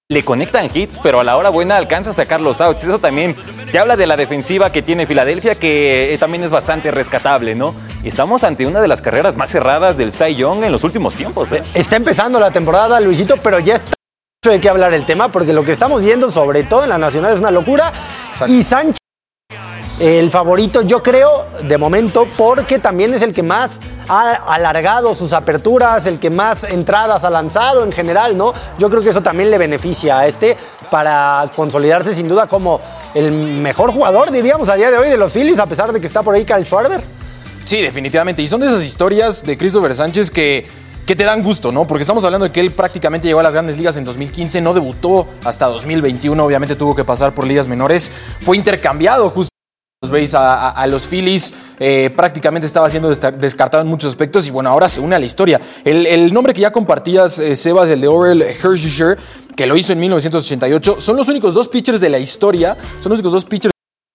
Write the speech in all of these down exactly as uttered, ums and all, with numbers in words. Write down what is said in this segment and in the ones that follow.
le conectan hits, pero a la hora buena alcanza a sacar los outs. Eso también te habla de la defensiva que tiene Filadelfia, que eh, también es bastante rescatable, ¿no? Estamos ante una de las carreras más cerradas del Cy Young en los últimos tiempos, ¿eh? Está empezando la temporada, Luisito, pero ya está mucho de qué hablar el tema, porque lo que estamos viendo, sobre todo en la Nacional, es una locura. Exacto. Y Sánchez, el favorito, yo creo, de momento, porque también es el que más ha alargado sus aperturas, el que más entradas ha lanzado en general, ¿no? Yo creo que eso también le beneficia a este para consolidarse sin duda como el mejor jugador, diríamos, a día de hoy de los Phillies, a pesar de que está por ahí Kyle Schwarber. Sí, definitivamente. Y son de esas historias de Christopher Sánchez que, que te dan gusto, ¿no? Porque estamos hablando de que él prácticamente llegó a las Grandes Ligas en dos mil quince, no debutó hasta dos mil veintiuno, obviamente tuvo que pasar por ligas menores, fue intercambiado justo. Veis a, a, a los Phillies, eh, prácticamente estaba siendo descartado en muchos aspectos y bueno, ahora se une a la historia. El, el nombre que ya compartías, eh, Sebas, el de Orel Hershiser, que lo hizo en mil novecientos ochenta y ocho, son los únicos dos pitchers de la historia, son los únicos dos pitchers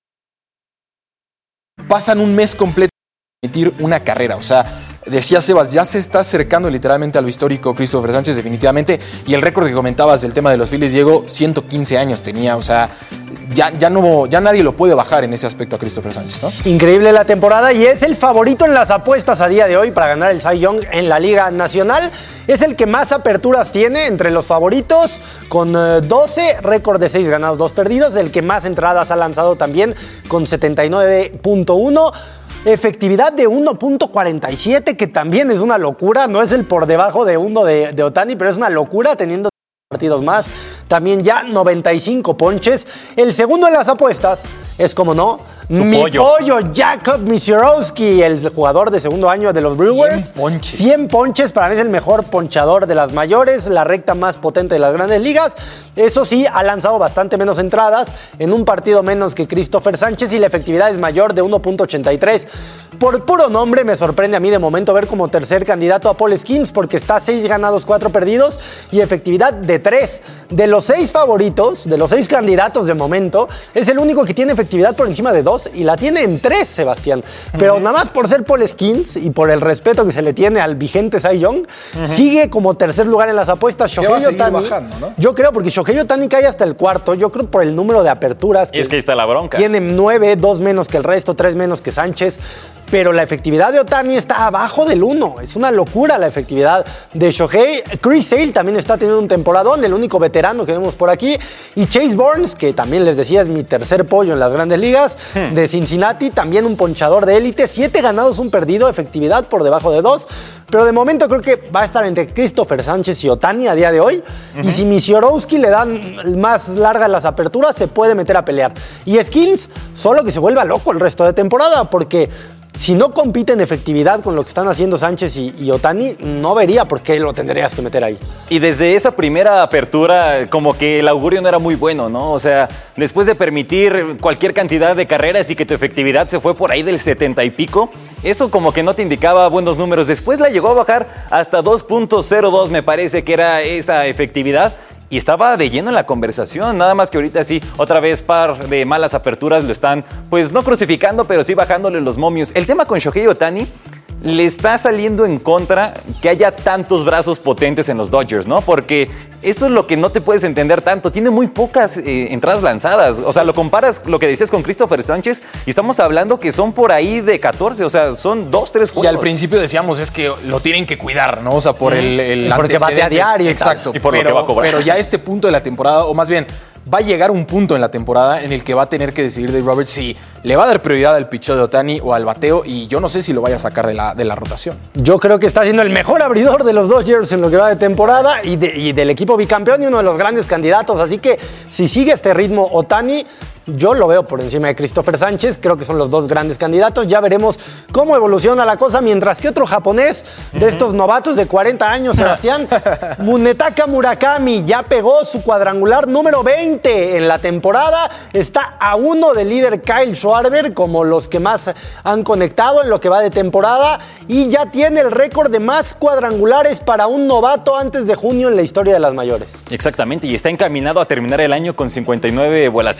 que pasan un mes completo sin emitir una carrera, o sea, decía Sebas, ya se está acercando literalmente a lo histórico Christopher Sánchez definitivamente, y el récord que comentabas del tema de los Phillies, Diego, ciento quince años tenía, o sea, ya, ya, no, ya nadie lo puede bajar en ese aspecto a Christopher Sánchez, ¿no? Increíble la temporada y es el favorito en las apuestas a día de hoy para ganar el Cy Young en la Liga Nacional. Es el que más aperturas tiene entre los favoritos, con doce, récord de seis ganados, dos perdidos, el que más entradas ha lanzado también, con setenta y nueve punto uno. Efectividad de uno punto cuarenta y siete, que también es una locura, no es el por debajo de uno de, de Ohtani, pero es una locura teniendo partidos más. También ya noventa y cinco ponches. El segundo en las apuestas es, como no, tu mi pollo. pollo Jacob Misiorowski, el jugador de segundo año de los Brewers. cien ponches. cien ponches, para mí es el mejor ponchador de las mayores, la recta más potente de las Grandes Ligas. Eso sí, ha lanzado bastante menos entradas, en un partido menos que Christopher Sánchez, y la efectividad es mayor de uno punto ochenta y tres. Por puro nombre me sorprende a mí de momento ver como tercer candidato a Paul Skeens, porque está seis ganados, cuatro perdidos y efectividad de tres. De los seis favoritos, de los seis candidatos de momento, es el único que tiene efectividad por encima de dos y la tiene en tres, Sebastián. Pero uh-huh. nada más por ser Paul Skeens y por el respeto que se le tiene al vigente Cy Young, uh-huh. sigue como tercer lugar en las apuestas. Shohei Ohtani, bajando, ¿no? Yo creo, porque Shohei Ohtani cae hasta el cuarto, yo creo por el número de aperturas. Y es que ahí está la bronca. Tiene nueve, dos menos que el resto, tres menos que Sánchez. Pero la efectividad de Ohtani está abajo del uno. Es una locura la efectividad de Shohei. Chris Sale también está teniendo un temporadón, el único veterano que vemos por aquí. Y Chase Burns, que también les decía es mi tercer pollo en las Grandes Ligas, hmm. de Cincinnati, también un ponchador de élite. Siete ganados, un perdido, efectividad por debajo de dos. Pero de momento creo que va a estar entre Christopher Sánchez y Ohtani a día de hoy. Uh-huh. Y si Misiorowski le dan más largas las aperturas, se puede meter a pelear. Y Skeens, solo que se vuelva loco el resto de temporada, porque si no compite en efectividad con lo que están haciendo Sánchez y, y Ohtani, no vería por qué lo tendrías que meter ahí. Y desde esa primera apertura, como que el augurio no era muy bueno, ¿no? O sea, después de permitir cualquier cantidad de carreras y que tu efectividad se fue por ahí del setenta y pico, eso como que no te indicaba buenos números. Después la llegó a bajar hasta dos punto cero dos, me parece que era esa efectividad. Y estaba de lleno en la conversación, nada más que ahorita sí, otra vez par de malas aperturas lo están, pues no crucificando, pero sí bajándole los momios. El tema con Shohei Ohtani, le está saliendo en contra que haya tantos brazos potentes en los Dodgers, ¿no? Porque eso es lo que no te puedes entender tanto. Tiene muy pocas eh, entradas lanzadas. O sea, lo comparas, lo que decías con Christopher Sánchez, y estamos hablando que son por ahí de catorce. O sea, son dos, tres juegos. Y al principio decíamos es que lo tienen que cuidar, ¿no? O sea, por el, el porque bate a diario. Exacto. Y por pero, lo que va a cobrar. Pero ya a este punto de la temporada, o más bien, va a llegar un punto en la temporada en el que va a tener que decidir Dave Roberts si le va a dar prioridad al picheo de Ohtani o al bateo, y yo no sé si lo vaya a sacar de la, de la rotación. Yo creo que está siendo el mejor abridor de los Dodgers en lo que va de temporada y, de, y del equipo bicampeón y uno de los grandes candidatos, así que si sigue este ritmo Ohtani, yo lo veo por encima de Christopher Sánchez. Creo que son los dos grandes candidatos. Ya veremos cómo evoluciona la cosa. Mientras que otro japonés de estos novatos de cuarenta años, Sebastián, Munetaka Murakami, ya pegó su cuadrangular número veinte en la temporada. Está a uno del líder Kyle Schwarber, como los que más han conectado en lo que va de temporada. Y ya tiene el récord de más cuadrangulares para un novato antes de junio en la historia de las mayores. Exactamente, y está encaminado a terminar el año con cincuenta y nueve vuelas cercas. El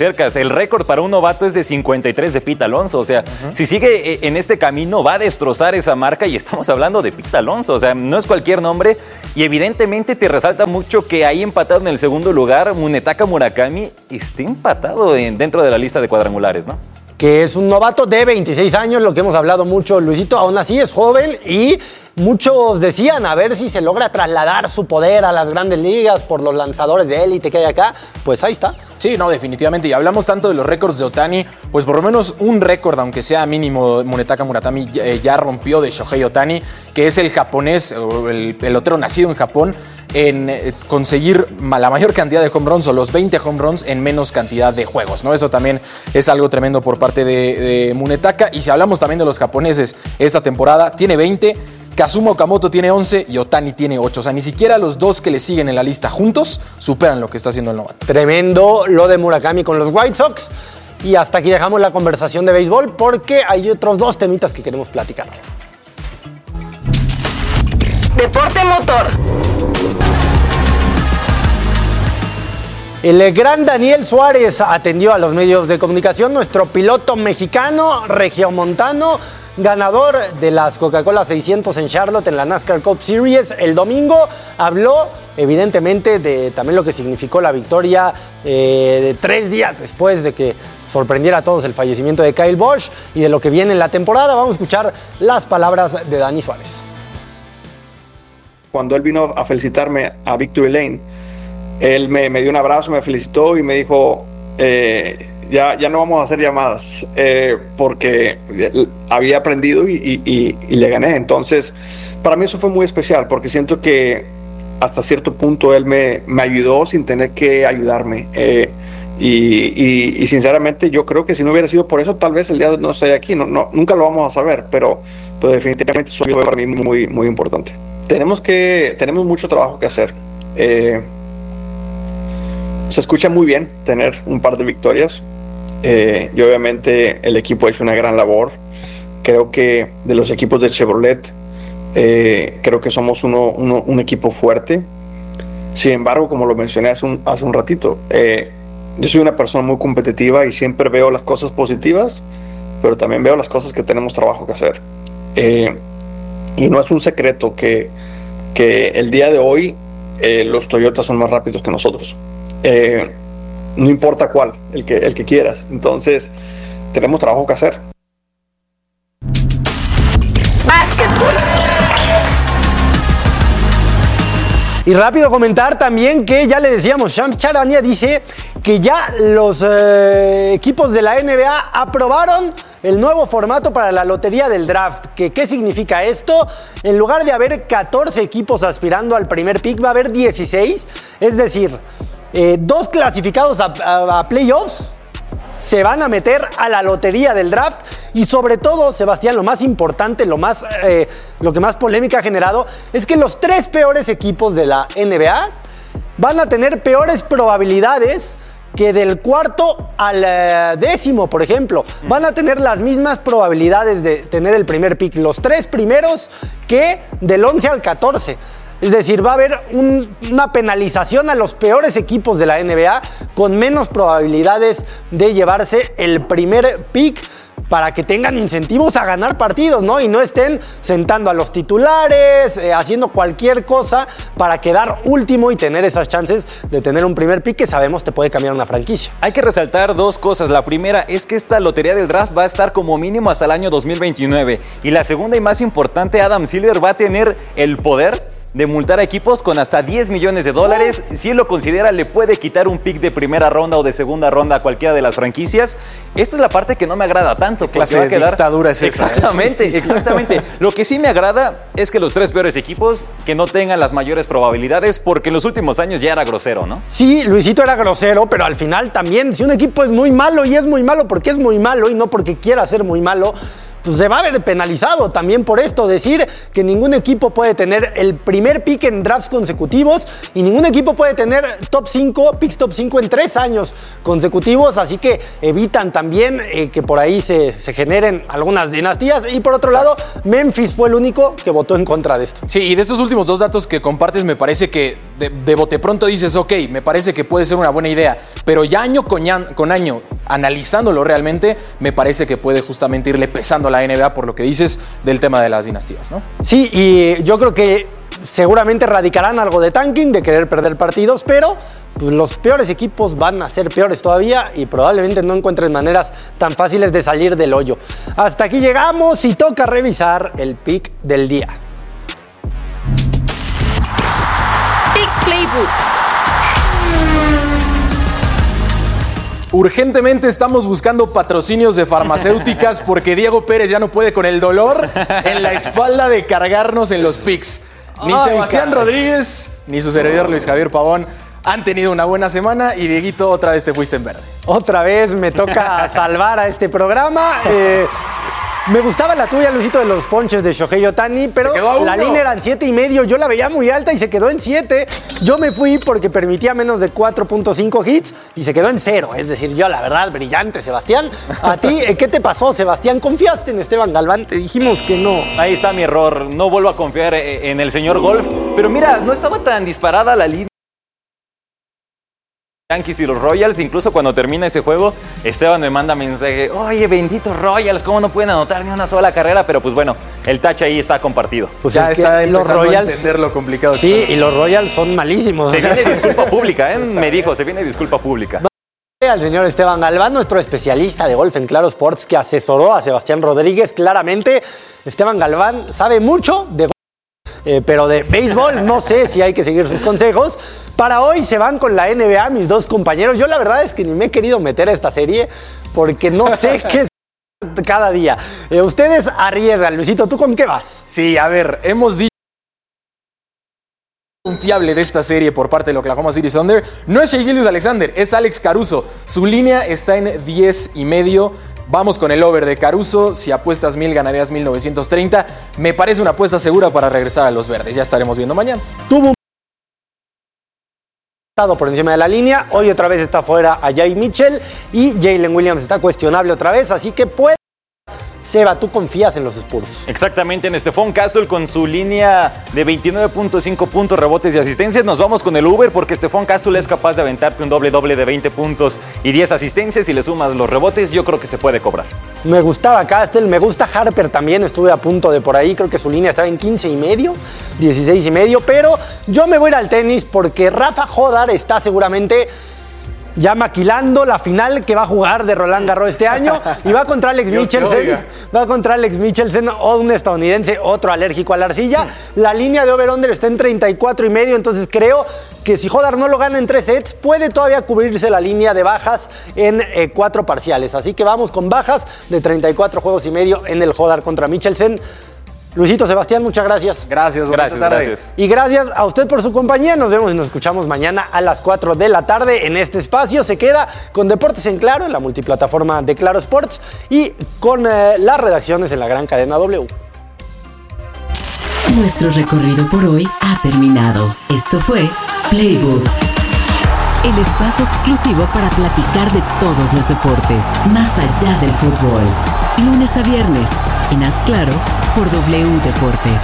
el récord para un novato es de cincuenta y tres de Pete Alonso. O sea, uh-huh. si sigue en este camino va a destrozar esa marca y estamos hablando de Pete Alonso. O sea, no es cualquier nombre y evidentemente te resalta mucho que ahí empatado en el segundo lugar, Munetaka Murakami está empatado en, dentro de la lista de cuadrangulares, ¿no? Que es un novato de veintiséis años, lo que hemos hablado mucho, Luisito, aún así es joven y muchos decían a ver si se logra trasladar su poder a las grandes ligas por los lanzadores de élite que hay acá, pues ahí está. Sí, no, definitivamente. Y hablamos tanto de los récords de Ohtani, pues por lo menos un récord, aunque sea mínimo, Munetaka Murakami eh, ya rompió de Shohei Ohtani, que es el japonés, el pelotero nacido en Japón, en eh, conseguir la mayor cantidad de home runs o los veinte home runs en menos cantidad de juegos, ¿no? Eso también es algo tremendo por parte de, de Munetaka. Y si hablamos también de los japoneses esta temporada, tiene veinte, Kazuma Okamoto tiene once y Ohtani tiene ocho. O sea, ni siquiera los dos que le siguen en la lista juntos superan lo que está haciendo el novato. Tremendo lo de Murakami con los White Sox. Y hasta aquí dejamos la conversación de béisbol porque hay otros dos temitas que queremos platicar. Deporte motor. El gran Daniel Suárez atendió a los medios de comunicación, nuestro piloto mexicano, regiomontano, ganador de las Coca-Cola seiscientos en Charlotte en la NASCAR Cup Series. El domingo habló evidentemente de también lo que significó la victoria eh, de tres días después de que sorprendiera a todos el fallecimiento de Kyle Busch y de lo que viene en la temporada. Vamos a escuchar las palabras de Dani Suárez. Cuando él vino a felicitarme a Victory Lane, él me, me dio un abrazo, me felicitó y me dijo, eh, ya, ya no vamos a hacer llamadas, eh, porque había aprendido y, y, y, y le gané. Entonces, para mí eso fue muy especial, porque siento que hasta cierto punto él me, me ayudó sin tener que ayudarme. Eh, y, y, y sinceramente yo creo que si no hubiera sido por eso, tal vez el día de hoy no estaría aquí. No, no, nunca lo vamos a saber, pero, pero definitivamente eso fue para mí muy, muy importante. Tenemos, que, tenemos mucho trabajo que hacer. Eh, se escucha muy bien tener un par de victorias. Eh, y obviamente el equipo ha hecho una gran labor. Creo que de los equipos de Chevrolet, eh, creo que somos uno, uno, un equipo fuerte. Sin embargo, como lo mencioné hace un, hace un ratito, eh, yo soy una persona muy competitiva y siempre veo las cosas positivas, pero también veo las cosas que tenemos trabajo que hacer. Eh, y no es un secreto que, que el día de hoy eh, los Toyotas son más rápidos que nosotros. Eh, no importa cuál, el que, el que quieras. Entonces, tenemos trabajo que hacer. Básquetbol. Y rápido comentar también que ya le decíamos, Shams Charania dice que ya los eh, equipos de la N B A aprobaron el nuevo formato para la lotería del draft. ¿Qué, ¿Qué significa esto? En lugar de haber catorce equipos aspirando al primer pick, va a haber dieciséis, es decir, eh, dos clasificados a, a, a playoffs se van a meter a la lotería del draft. Y sobre todo, Sebastián, lo más importante, lo, más, eh, lo que más polémica ha generado es que los tres peores equipos de la N B A van a tener peores probabilidades que del cuarto al eh, décimo, por ejemplo. Van a tener las mismas probabilidades de tener el primer pick, los tres primeros, que del once al catorce. Es decir, va a haber un, una penalización a los peores equipos de la N B A con menos probabilidades de llevarse el primer pick para que tengan incentivos a ganar partidos, ¿no? Y no estén sentando a los titulares, eh, haciendo cualquier cosa para quedar último y tener esas chances de tener un primer pick que sabemos te puede cambiar una franquicia. Hay que resaltar dos cosas. La primera es que esta lotería del draft va a estar como mínimo hasta el año dos mil veintinueve. Y la segunda y más importante, Adam Silver va a tener el poder de multar a equipos con hasta diez millones de dólares. Si él lo considera, le puede quitar un pick de primera ronda o de segunda ronda a cualquiera de las franquicias. Esta es la parte que no me agrada tanto. ¿Qué clase va a quedar... de dictadura es esa? Exactamente, ¿eh? exactamente. Lo que sí me agrada es que los tres peores equipos que no tengan las mayores probabilidades, porque en los últimos años ya era grosero, ¿no? Sí, Luisito era grosero, pero al final también, si un equipo es muy malo y es muy malo porque es muy malo y no porque quiera ser muy malo, pues se va a ver penalizado también por esto. Decir que ningún equipo puede tener el primer pick en drafts consecutivos y ningún equipo puede tener top cinco, picks top cinco en tres años consecutivos, así que evitan también eh, que por ahí se, se generen algunas dinastías. Y por otro Exacto. lado, Memphis fue el único que votó en contra de esto. Sí, y de estos últimos dos datos que compartes, me parece que de, de bote pronto dices, ok, me parece que puede ser una buena idea, pero ya año con, con año, analizándolo realmente, me parece que puede justamente irle pesando a la N B A por lo que dices del tema de las dinastías, ¿no? Sí, y yo creo que seguramente radicarán algo de tanking, de querer perder partidos, pero pues, los peores equipos van a ser peores todavía y probablemente no encuentren maneras tan fáciles de salir del hoyo. Hasta aquí llegamos y toca revisar el pick del día. Pick Playbook. Urgentemente estamos buscando patrocinios de farmacéuticas porque Diego Pérez ya no puede con el dolor en la espalda de cargarnos en los picks. Ni Ay, Sebastián cara. Rodríguez, ni su servidor Luis Javier Pavón han tenido una buena semana y Dieguito, otra vez te fuiste en verde. Otra vez me toca salvar a este programa. Eh, me gustaba la tuya, Luisito, de los ponches de Shohei Ohtani, pero la línea era en siete y medio. Yo la veía muy alta y se quedó en siete. Yo me fui porque permitía menos de cuatro punto cinco hits y se quedó en cero. Es decir, yo la verdad, brillante, Sebastián. A ti, ¿qué te pasó, Sebastián? ¿Confiaste en Esteban Galván? Te dijimos que no. Ahí está mi error. No vuelvo a confiar en el señor Golf. Pero mira, no estaba tan disparada la línea. Yankees y los Royals, incluso cuando termina ese juego, Esteban me manda mensaje, oye, benditos Royals, ¿cómo no pueden anotar ni una sola carrera? Pero pues bueno, el touch ahí está compartido. Pues ya está los Royals, a entender lo complicado. Sí, y los Royals son malísimos. Se viene disculpa pública, ¿eh? Me dijo, se viene disculpa pública. Al señor Esteban Galván, nuestro especialista de golf en Claro Sports, que asesoró a Sebastián Rodríguez. Claramente, Esteban Galván sabe mucho de golf. Eh, pero de béisbol no sé si hay que seguir sus consejos. Para hoy se van con la N B A mis dos compañeros. Yo la verdad es que ni me he querido meter a esta serie porque no sé qué es cada día. Eh, ustedes arriesgan. Luisito, ¿tú con qué vas? Sí, a ver, hemos dicho confiable de esta serie por parte de lo Oklahoma City Thunder no es Shai Gilgeous-Alexander, es Alex Caruso. Su línea está en diez y medio. Vamos con el over de Caruso. Si apuestas mil, ganarías mil novecientos treinta. Me parece una apuesta segura para regresar a los verdes. Ya estaremos viendo mañana. Tuvo un por encima de la línea. Hoy otra vez está fuera a Jay Mitchell y Jalen Williams está cuestionable otra vez. Así que puede. Seba, ¿tú confías en los Spurs? Exactamente, en Stephon Castle con su línea de veintinueve punto cinco puntos, rebotes y asistencias. Nos vamos con el Uber porque Stephon Castle es capaz de aventarte un doble-doble de veinte puntos y diez asistencias. Si le sumas los rebotes, yo creo que se puede cobrar. Me gustaba Castle, me gusta Harper también. Estuve a punto de por ahí, creo que su línea estaba en quince y medio, dieciséis y medio. Pero yo me voy a ir al tenis porque Rafa Jodar está seguramente ya maquilando la final que va a jugar de Roland Garros este año y va contra Alex Michelsen. Va contra Alex Michelsen, o un estadounidense, otro alérgico a la arcilla. La línea de over-under está en treinta y cuatro y medio, entonces creo que si Jodar no lo gana en tres sets, puede todavía cubrirse la línea de bajas en eh, cuatro parciales. Así que vamos con bajas de treinta y cuatro juegos y medio en el Jodar contra Michelsen. Luisito, Sebastián, muchas gracias. Gracias, gracias, gracias. Y gracias a usted por su compañía. Nos vemos y nos escuchamos mañana a las cuatro de la tarde en este espacio. Se queda con Deportes en Claro, en la multiplataforma de Claro Sports y con eh, las redacciones en la gran cadena W. Nuestro recorrido por hoy ha terminado. Esto fue Playbook, el espacio exclusivo para platicar de todos los deportes, más allá del fútbol. Lunes a viernes, en Haz Claro, por W Deportes.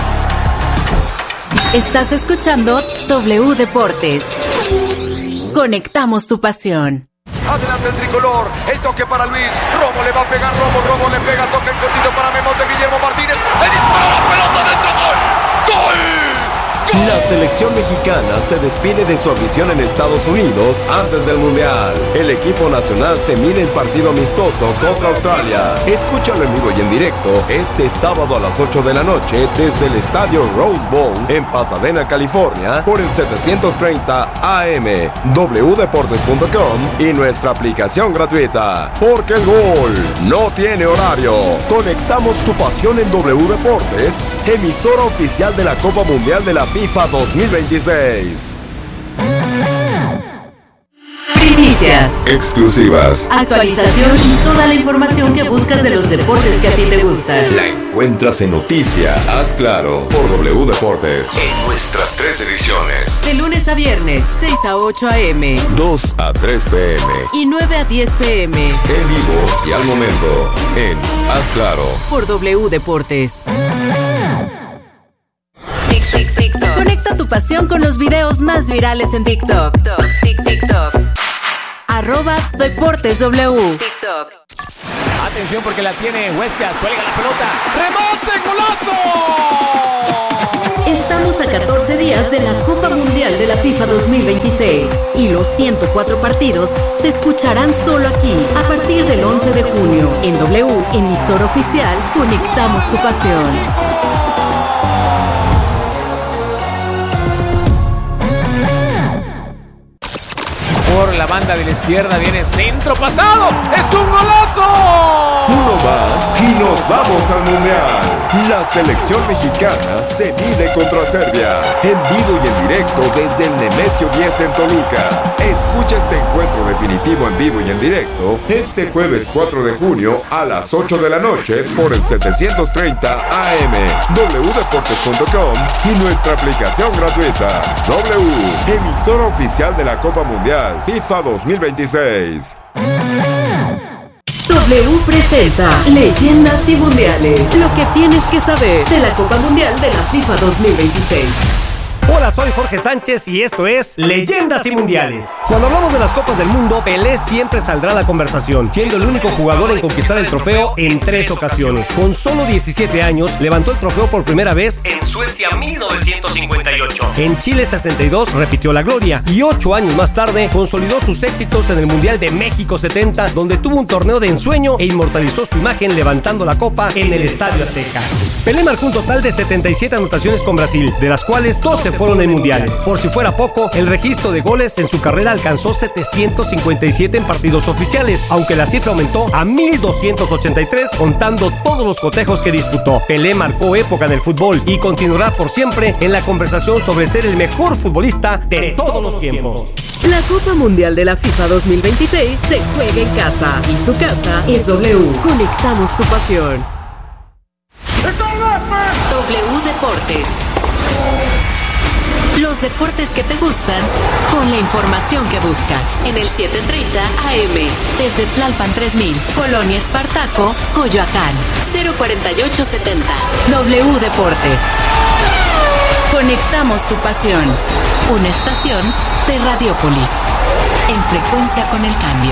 Estás escuchando W Deportes. Conectamos tu pasión. Adelante el tricolor, el toque para Luis, Romo le va a pegar, Romo, Romo le pega, toque en cortito para Memos de Guillermo Martínez, el disparo, la pelota dentro, gol, gol. La selección mexicana se despide de su afición en Estados Unidos antes del Mundial. El equipo nacional se mide en partido amistoso contra Australia. Escúchalo en vivo y en directo este sábado a las ocho de la noche desde el estadio Rose Bowl en Pasadena, California, por el setecientos treinta A M, w deportes punto com y nuestra aplicación gratuita. Porque el gol no tiene horario. Conectamos tu pasión en W Deportes, emisora oficial de la Copa Mundial de la FIFA dos mil veintiséis. Primicia. Noticias, Exclusivas. actualización y toda la información que buscas de los deportes que a ti te gustan. La encuentras en Noticia, Haz Claro, por W Deportes. En nuestras tres ediciones. De lunes a viernes, seis a ocho a eme dos a tres pe eme. y nueve a diez pe eme. En vivo y al momento. En Haz Claro. Por W Deportes. Tic, tic, TikTok. Conecta tu pasión con los videos más virales en TikTok. Tic, TikTok. Arroba Deportes W. TikTok. Atención porque la tiene Huescas, cuelga la pelota. ¡Remonte, golazo! Estamos a catorce días de la Copa Mundial de la FIFA dos mil veintiséis y los ciento cuatro partidos se escucharán solo aquí a partir del once de junio. En W, emisora oficial, conectamos tu pasión. Por la banda de la izquierda viene centro pasado. ¡Es un golazo! Uno más y nos vamos al Mundial. La selección mexicana se mide contra Serbia. En vivo y en directo desde el Nemesio diez en Toluca. Escucha este encuentro definitivo en vivo y en directo este jueves cuatro de junio a las ocho de la noche por el setecientos treinta A M, doble u deportes punto com y nuestra aplicación gratuita. W, emisora oficial de la Copa Mundial FIFA dos mil veintiséis. W presenta Leyendas y Mundiales. Lo que tienes que saber de la Copa Mundial de la FIFA dos mil veintiséis. Hola, soy Jorge Sánchez y esto es Leyendas y Mundiales. Cuando hablamos de las Copas del Mundo, Pelé siempre saldrá a la conversación, siendo el único jugador en conquistar el trofeo en tres ocasiones. Con solo diecisiete años, levantó el trofeo por primera vez en Suecia mil novecientos cincuenta y ocho. En Chile sesenta y dos repitió la gloria y ocho años más tarde consolidó sus éxitos en el Mundial de México setenta, donde tuvo un torneo de ensueño e inmortalizó su imagen levantando la copa en el Estadio Azteca. Pelé marcó un total de setenta y siete anotaciones con Brasil, de las cuales doce fueron en mundiales. Por si fuera poco, el registro de goles en su carrera alcanzó setecientos cincuenta y siete en partidos oficiales, aunque la cifra aumentó a mil doscientos ochenta y tres contando todos los cotejos que disputó. Pelé marcó época en el fútbol y continuará por siempre en la conversación sobre ser el mejor futbolista de todos los tiempos. La Copa Mundial de la FIFA dos mil veintiséis se juega en casa y su casa es W. Conectamos tu pasión. W Deportes. Los deportes que te gustan con la información que buscas. En el setecientos treinta A M. Desde Tlalpan tres mil. Colonia Espartaco, Coyoacán. cero cuarenta y ocho setenta. W Deportes. Conectamos tu pasión. Una estación de Radiópolis. En frecuencia con el cambio.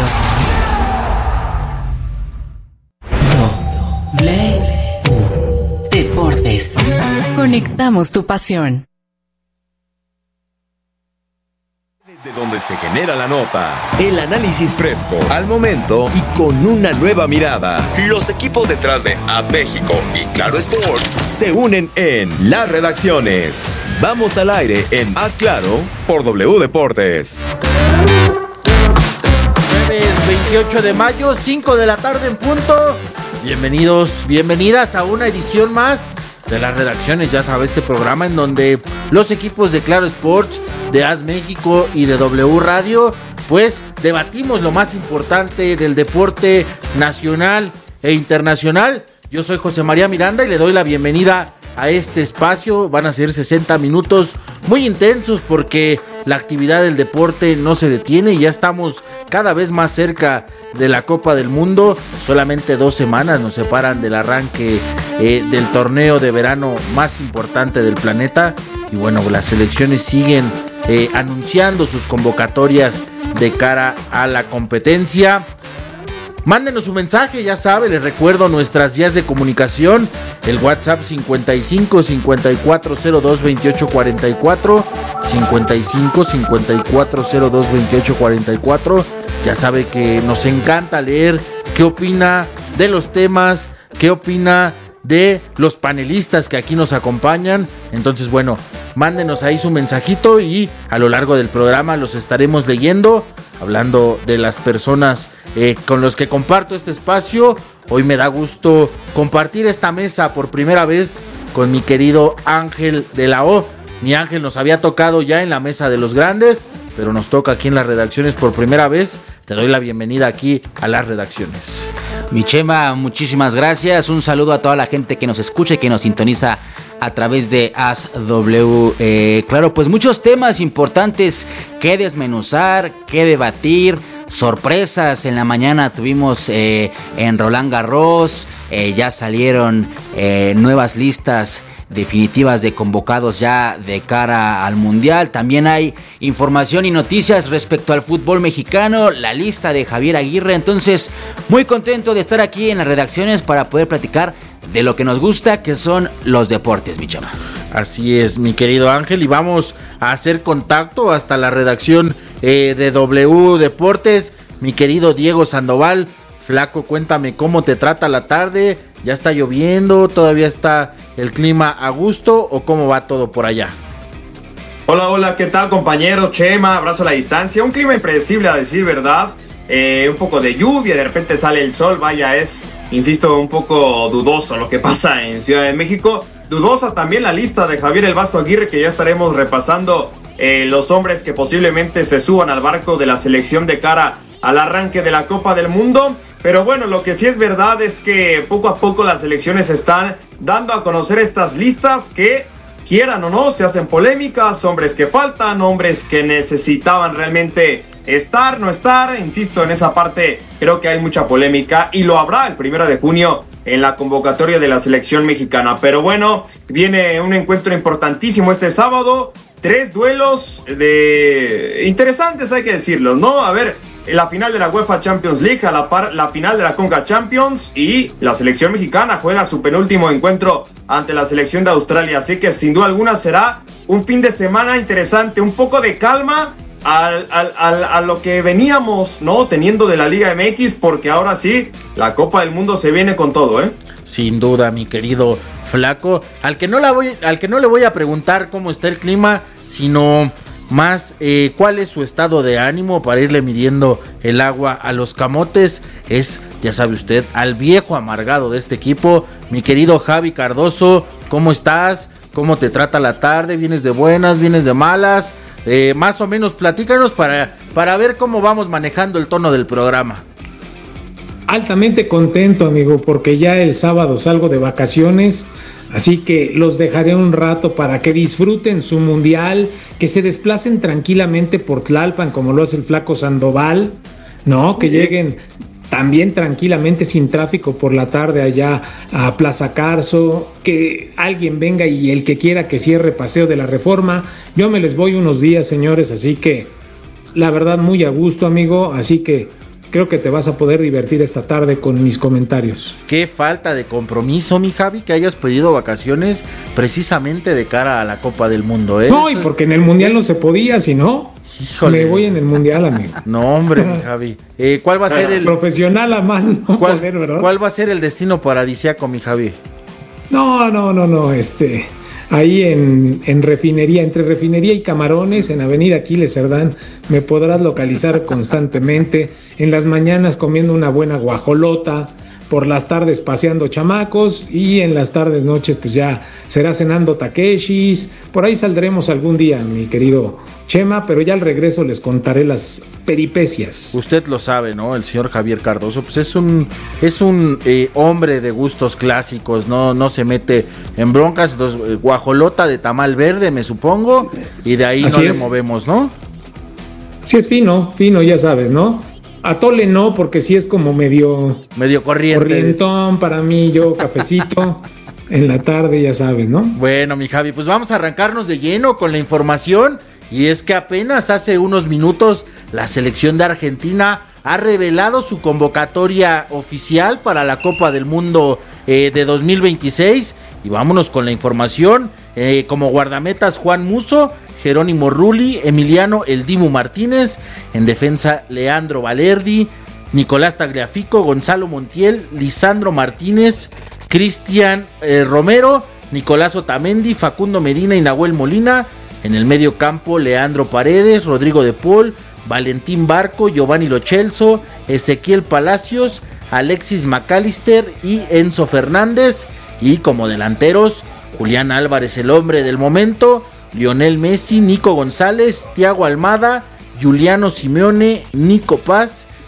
W Deportes. Conectamos tu pasión. Desde donde se genera la nota, el análisis fresco, al momento y con una nueva mirada. Los equipos detrás de Haz México y Claro Sports se unen en las redacciones. Vamos al aire en Haz Claro por W Deportes. Jueves veintiocho de mayo, cinco de la tarde en punto. Bienvenidos, bienvenidas a una edición más de las redacciones. Ya sabe, este programa en donde los equipos de Claro Sports, de Haz México y de W Radio, pues debatimos lo más importante del deporte nacional e internacional. Yo soy José María Miranda y le doy la bienvenida a este espacio. Van a ser sesenta minutos muy intensos porque la actividad del deporte no se detiene y ya estamos cada vez más cerca de la Copa del Mundo. Solamente dos semanas nos separan del arranque eh, del torneo de verano más importante del planeta. Y bueno, las selecciones siguen eh, anunciando sus convocatorias de cara a la competencia. Mándenos un mensaje, ya sabe, les recuerdo nuestras vías de comunicación. El WhatsApp cincuenta y cinco, cincuenta y cuatro, cero dos, veintiocho, cuarenta y cuatro, cincuenta y cinco, cincuenta y cuatro, cero dos, veintiocho, cuarenta y cuatro. Ya sabe que nos encanta leer qué opina de los temas, qué opina de los panelistas que aquí nos acompañan. Entonces, bueno, mándenos ahí su mensajito y a lo largo del programa los estaremos leyendo, hablando de las personas eh, con los que comparto este espacio. Hoy me da gusto compartir esta mesa por primera vez con mi querido Ángel de la O. Mi Ángel nos había tocado ya en la mesa de los grandes, pero nos toca aquí en las redacciones por primera vez. te doy la bienvenida aquí a las redacciones. Mi Chema, muchísimas gracias. Un saludo a toda la gente que nos escucha y que nos sintoniza a través de A S W. Eh, claro, pues muchos temas importantes que desmenuzar, que debatir. Sorpresas en la mañana tuvimos eh, en Roland Garros. Eh, ya salieron eh, nuevas listas definitivas de convocados ya de cara al Mundial. También hay información y noticias respecto al fútbol mexicano, la lista de Javier Aguirre. Entonces, muy contento de estar aquí en las redacciones para poder platicar de lo que nos gusta, que son los deportes, mi chama. Así es, mi querido Ángel, y vamos a hacer contacto hasta la redacción eh, de W Deportes. Mi querido Diego Sandoval, flaco, cuéntame cómo te trata la tarde. ¿Ya está lloviendo? ¿Todavía está el clima a gusto? ¿O cómo va todo por allá? Hola, hola, ¿qué tal, compañeros? Chema, abrazo a la distancia. Un clima impredecible, a decir verdad. Eh, un poco de lluvia, de repente sale el sol. Vaya, es, insisto, un poco dudoso lo que pasa en Ciudad de México. Dudosa también la lista de Javier el Vasco Aguirre, que ya estaremos repasando eh, los hombres que posiblemente se suban al barco de la selección de cara al arranque de la Copa del Mundo. Pero bueno, lo que sí es verdad es que poco a poco las selecciones están dando a conocer estas listas que, quieran o no, se hacen polémicas, hombres que faltan, hombres que necesitaban realmente estar, no estar. Insisto, en esa parte creo que hay mucha polémica y lo habrá el primero de junio en la convocatoria de la selección mexicana. Pero bueno, viene un encuentro importantísimo este sábado, tres duelos de interesantes, hay que decirlo, ¿no? A ver, la final de la UEFA Champions League, a la par la final de la Conca Champions, y la selección mexicana juega su penúltimo encuentro ante la selección de Australia, así que sin duda alguna será un fin de semana interesante, un poco de calma al, al, al, a lo que veníamos, ¿no?, teniendo de la Liga M X, porque ahora sí, la Copa del Mundo se viene con todo, ¿eh? Sin duda, mi querido flaco, al que no, la voy, al que no le voy a preguntar cómo está el clima, sino más eh, cuál es su estado de ánimo para irle midiendo el agua a los camotes, es, ya sabe usted, al viejo amargado de este equipo, mi querido Javi Cardoso. ¿Cómo estás? ¿Cómo te trata la tarde? ¿Vienes de buenas? ¿Vienes de malas? Eh, más o menos platícanos para, para ver cómo vamos manejando el tono del programa. Altamente contento, amigo, porque ya el sábado salgo de vacaciones. Así que los dejaré un rato para que disfruten su mundial, que se desplacen tranquilamente por Tlalpan como lo hace el flaco Sandoval, ¿no? Que lleguen también tranquilamente sin tráfico por la tarde allá a Plaza Carso, que alguien venga y el que quiera que cierre Paseo de la Reforma. Yo me les voy unos días, señores, así que la verdad muy a gusto, amigo, así que creo que te vas a poder divertir esta tarde con mis comentarios. Qué falta de compromiso, mi Javi, que hayas pedido vacaciones precisamente de cara a la Copa del Mundo, ¿eh? No, y porque en el Mundial es... no se podía, si no, híjole, me voy en el Mundial, amigo. No, hombre, mi Javi. Eh, ¿Cuál va a ser el... Profesional a más no ¿Cuál, poder, ¿verdad? ¿Cuál va a ser el destino paradisíaco, mi Javi? No, no, no, no, este... Ahí en, en Refinería, entre Refinería y Camarones, en Avenida Aquiles Cerdán, me podrás localizar constantemente. En las mañanas comiendo una buena guajolota, por las tardes paseando chamacos y en las tardes, noches, pues ya será cenando takeshis. Por ahí saldremos algún día, mi querido Chema, pero ya al regreso les contaré las peripecias. Usted lo sabe, ¿no? El señor Javier Cardoso, pues es un es un eh, hombre de gustos clásicos, no no se mete en broncas. Entonces, eh, guajolota de tamal verde, me supongo, y de ahí Así no es. Le movemos, ¿no? Sí, es fino, fino, ya sabes, ¿no? Atole no, porque sí es como medio... Medio corriente. Corrientón para mí, yo cafecito en la tarde, ya sabes, ¿no? Bueno, mi Javi, pues vamos a arrancarnos de lleno con la información. Y es que apenas hace unos minutos la selección de Argentina ha revelado su convocatoria oficial para la Copa del Mundo eh, de dos mil veintiséis. Y vámonos con la información. Eh, como guardametas, Juan Musso, Jerónimo Rulli, Emiliano El Dibu Martínez. En defensa, Leandro Valerdi, Nicolás Tagliafico, Gonzalo Montiel, Lisandro Martínez, Cristian eh, Romero, Nicolás Otamendi, Facundo Medina y Nahuel Molina. En el medio campo, Leandro Paredes, Rodrigo de Paul, Valentín Barco, Giovanni Lo Celso, Ezequiel Palacios, Alexis McAllister y Enzo Fernández. Y como delanteros, Julián Álvarez, el hombre del momento, Lionel Messi, Nico González, Thiago Almada, Giuliano Simeone, Nico Paz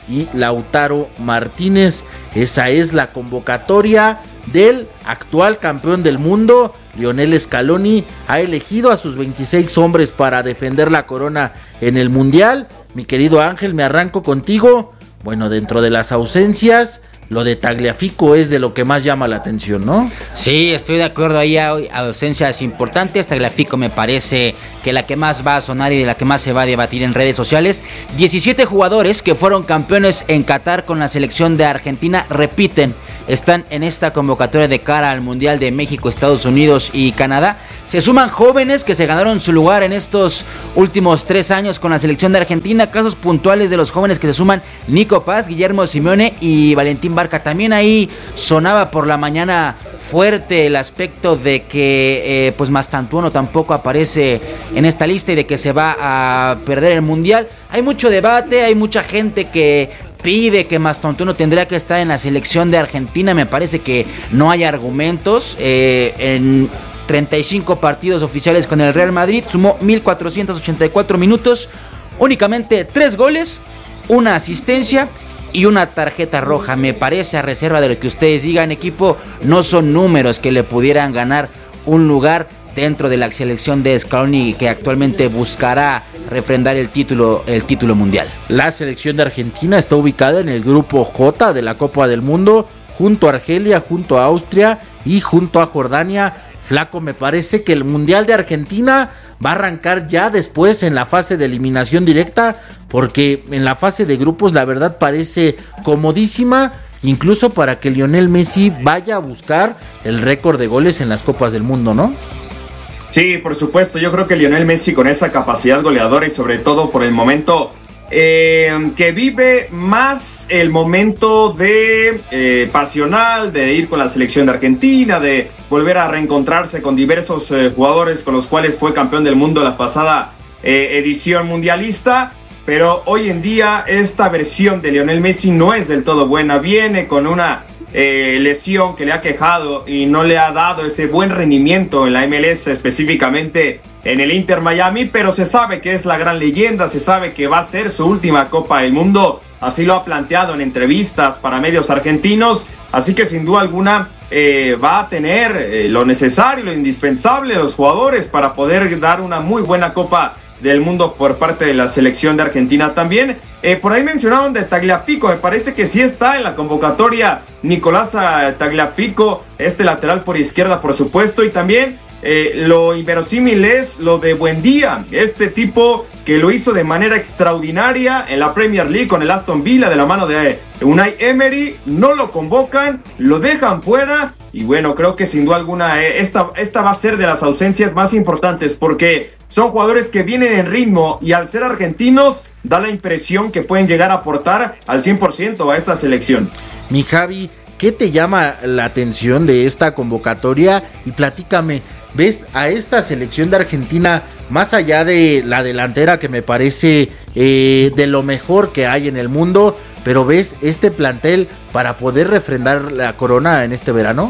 y Lautaro Martínez. Esa es la convocatoria del actual campeón del mundo. Lionel Scaloni ha elegido a sus veintiséis hombres para defender la corona en el Mundial. Mi querido Ángel, me arranco contigo. Bueno, dentro de las ausencias, lo de Tagliafico es de lo que más llama la atención, ¿no? Sí, estoy de acuerdo, ahí hay ausencias importantes. Tagliafico me parece que la que más va a sonar y de la que más se va a debatir en redes sociales. diecisiete jugadores que fueron campeones en Qatar con la selección de Argentina repiten. Están en esta convocatoria de cara al Mundial de México, Estados Unidos y Canadá. Se suman jóvenes que se ganaron su lugar en estos últimos tres años con la selección de Argentina. Casos puntuales de los jóvenes que se suman: Nico Paz, Guillermo Simeone y Valentín Barca. También ahí sonaba por la mañana fuerte el aspecto de que eh, pues Mastantuono tampoco aparece en esta lista y de que se va a perder el Mundial. Hay mucho debate, hay mucha gente que pide que Mastantuono tendría que estar en la selección de Argentina. Me parece que no hay argumentos. Eh, en treinta y cinco partidos oficiales con el Real Madrid sumó mil cuatrocientos ochenta y cuatro minutos, únicamente tres goles, una asistencia y una tarjeta roja. Me parece, a reserva de lo que ustedes digan, equipo, no son números que le pudieran ganar un lugar dentro de la selección de Scaloni, que actualmente buscará refrendar el título, el título mundial. La selección de Argentina está ubicada en el grupo J de la Copa del Mundo, junto a Argelia, junto a Austria y junto a Jordania. Flaco, me parece que el Mundial de Argentina va a arrancar ya después en la fase de eliminación directa, porque en la fase de grupos la verdad parece comodísima, incluso para que Lionel Messi vaya a buscar el récord de goles en las Copas del Mundo, ¿no? Sí, por supuesto, yo creo que Lionel Messi, con esa capacidad goleadora y sobre todo por el momento eh, que vive más el momento de eh, pasional, de ir con la selección de Argentina, de volver a reencontrarse con diversos eh, jugadores con los cuales fue campeón del mundo la pasada eh, edición mundialista. Pero hoy en día esta versión de Lionel Messi no es del todo buena, viene con una Eh, lesión que le ha quejado y no le ha dado ese buen rendimiento en la M L S, específicamente en el Inter Miami, pero se sabe que es la gran leyenda, se sabe que va a ser su última Copa del Mundo, así lo ha planteado en entrevistas para medios argentinos, así que sin duda alguna eh, va a tener eh, lo necesario, lo indispensable los jugadores para poder dar una muy buena Copa del Mundo por parte de la selección de Argentina también. Eh, por ahí mencionaron de Tagliafico, me parece que sí está en la convocatoria Nicolás Tagliafico, este lateral por izquierda, por supuesto, y también eh, lo inverosímil es lo de Buendía, este tipo que lo hizo de manera extraordinaria en la Premier League con el Aston Villa de la mano de Unai Emery. No lo convocan, lo dejan fuera. Y bueno, creo que sin duda alguna eh, esta, esta va a ser de las ausencias más importantes, porque son jugadores que vienen en ritmo y al ser argentinos da la impresión que pueden llegar a aportar al cien por ciento a esta selección. Mi Javi, ¿qué te llama la atención de esta convocatoria? Y platícame, ¿ves a esta selección de Argentina, más allá de la delantera que me parece eh, de lo mejor que hay en el mundo, pero ves este plantel para poder refrendar la corona en este verano?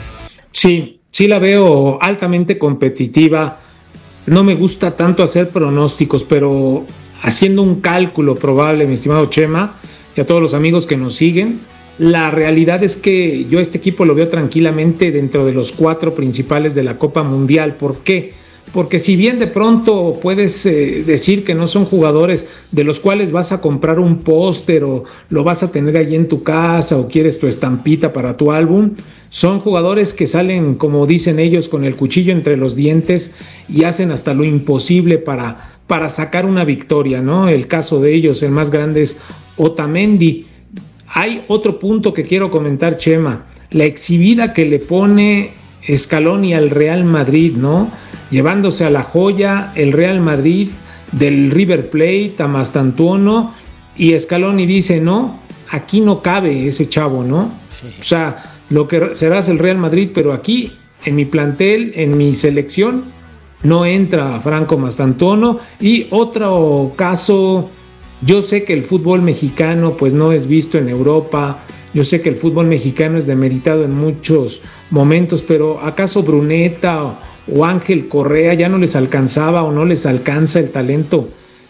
Sí, sí la veo altamente competitiva. No me gusta tanto hacer pronósticos, pero haciendo un cálculo probable, mi estimado Chema, y a todos los amigos que nos siguen, la realidad es que yo a este equipo lo veo tranquilamente dentro de los cuatro principales de la Copa Mundial. ¿Por qué? Porque si bien de pronto puedes eh, decir que no son jugadores de los cuales vas a comprar un póster o lo vas a tener allí en tu casa o quieres tu estampita para tu álbum, son jugadores que salen, como dicen ellos, con el cuchillo entre los dientes y hacen hasta lo imposible para, para sacar una victoria, ¿no? El caso de ellos, el más grande es Otamendi. Hay otro punto que quiero comentar, Chema, la exhibida que le pone Scaloni al Real Madrid, ¿no? Llevándose a la joya el Real Madrid del River Plate a Mastantuono, y Scaloni dice, no, aquí no cabe ese chavo, ¿no? Sí. O sea, lo que serás el Real Madrid, pero aquí, en mi plantel, en mi selección, no entra Franco Mastantuono. Y otro caso, yo sé que el fútbol mexicano pues no es visto en Europa, yo sé que el fútbol mexicano es demeritado en muchos momentos, pero ¿acaso Bruneta o, o Ángel Correa ya no les alcanzaba o no les alcanza el talento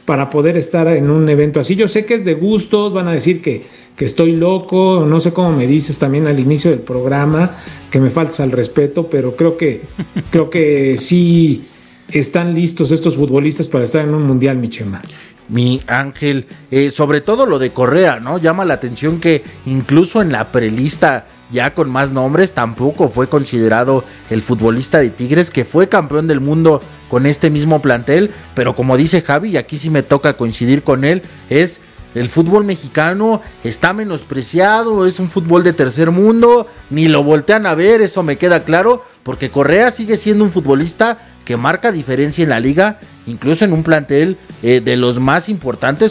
para poder estar en un evento así. Yo sé que es de gustos, van a decir que, que estoy loco, no sé cómo me dices también al inicio del programa, que me faltas al respeto, pero creo que, creo que sí están listos estos futbolistas para estar en un mundial, mi Chema. Mi Ángel, eh, sobre todo lo de Correa, ¿no? Llama la atención que incluso en la prelista, ya con más nombres, tampoco fue considerado el futbolista de Tigres, que fue campeón del mundo con este mismo plantel, pero como dice Javi, y aquí sí me toca coincidir con él, es el fútbol mexicano está menospreciado, es un fútbol de tercer mundo, ni lo voltean a ver, eso me queda claro, porque Correa sigue siendo un futbolista que marca diferencia en la liga, incluso en un plantel eh, de los más importantes